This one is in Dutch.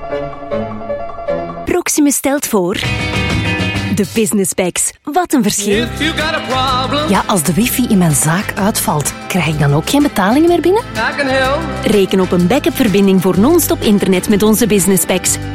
Proximus stelt voor... De Business Packs. Wat een verschil. Ja, als de wifi in mijn zaak uitvalt, krijg ik dan ook geen betalingen meer binnen? Reken op een backup-verbinding voor non-stop internet met onze Business Packs.